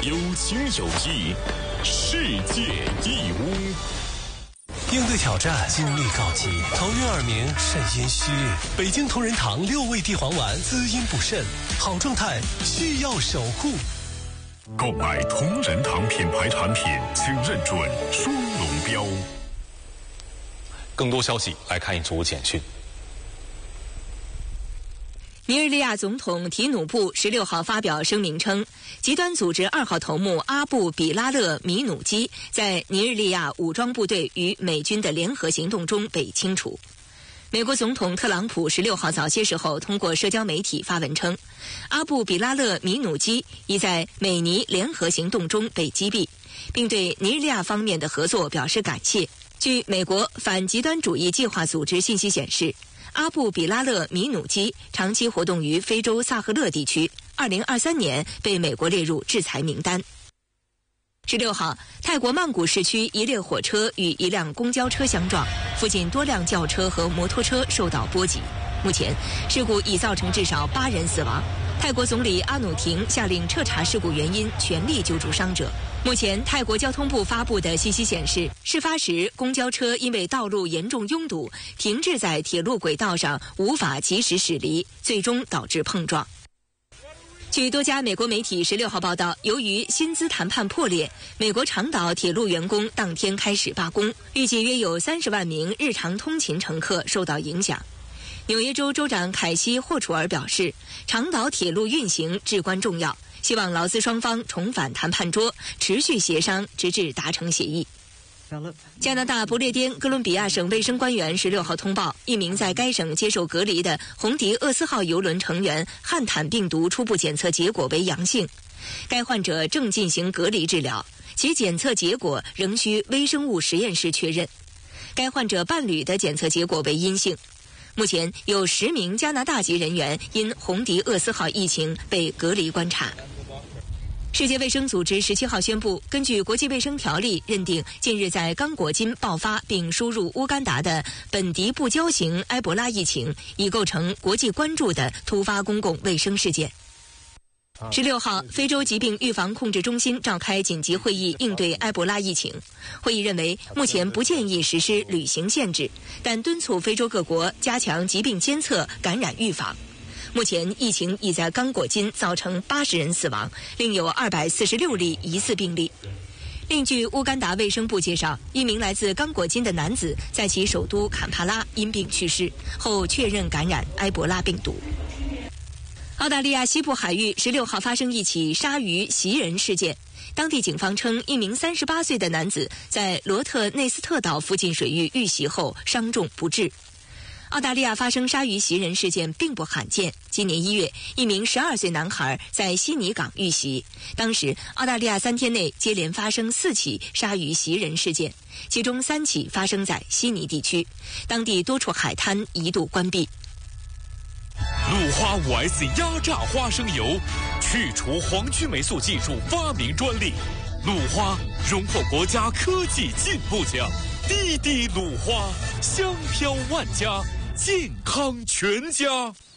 有情有义，世界义乌。 应对挑战，精力告急，头晕耳鸣，肾阴虚。北京同仁堂6味地黄丸，滋阴补肾，好状态需要守护。 购买同仁堂品牌产品，请认准双龙标。 更多消息来看一组简讯。 尼日利亚总统提努布16号发表声明称，极端组织2号头目阿布比拉勒米努基在尼日利亚武装部队与美军的联合行动中被清除。美国总统特朗普16号早些时候通过社交媒体发文称，阿布比拉勒米努基已在美尼联合行动中被击毙，并对尼日利亚方面的合作表示感谢。据美国反极端主义计划组织信息显示，阿布比拉勒米努基长期活动于非洲萨赫勒地区，2023年被美国列入制裁名单。16号，泰国曼谷市区一列火车与一辆公交车相撞，附近多辆轿车和摩托车受到波及。目前，事故已造成至少8人死亡。泰国总理阿努廷下令彻查事故原因，全力救助伤者。目前，泰国交通部发布的信息显示，事发时公交车因为道路严重拥堵，停滞在铁路轨道上，无法及时驶离，最终导致碰撞。据多家美国媒体16号报道，由于薪资谈判破裂，美国长岛铁路员工当天开始罢工，预计约有30万名日常通勤乘客受到影响。纽约州州长凯西·霍楚尔表示，长岛铁路运行至关重要，希望劳资双方重返谈判桌，持续协商，直至达成协议。加拿大不列颠哥伦比亚省卫生官员16号通报，一名在该省接受隔离的红迪厄斯号邮轮成员汉坦病毒初步检测结果为阳性，该患者正进行隔离治疗，其检测结果仍需微生物实验室确认。该患者伴侣的检测结果为阴性。目前有10名加拿大籍人员因红迪厄斯号疫情被隔离观察。世界卫生组织17号宣布，根据国际卫生条例认定，近日在刚果金爆发并输入乌干达的本迪布胶型埃博拉疫情已构成国际关注的突发公共卫生事件。16号，非洲疾病预防控制中心召开紧急会议应对埃博拉疫情。会议认为，目前不建议实施旅行限制，但敦促非洲各国加强疾病监测、感染预防。目前疫情已在刚果金造成80人死亡，另有246例疑似病例。另据乌干达卫生部介绍，一名来自刚果金的男子在其首都坎帕拉因病去世后确认感染埃博拉病毒。澳大利亚西部海域16号发生一起鲨鱼袭人事件，当地警方称，一名38岁的男子在罗特内斯特岛附近水域遇袭后伤重不治。澳大利亚发生鲨鱼袭人事件并不罕见。今年1月，一名12岁男孩在悉尼港遇袭，当时澳大利亚3天内接连发生4起鲨鱼袭人事件，其中3起发生在悉尼地区，当地多处海滩一度关闭。 鲁花5S 压榨花生油，去除黄曲霉素技术发明专利。鲁花荣获国家科技进步奖，滴滴鲁花，香飘万家，健康全家。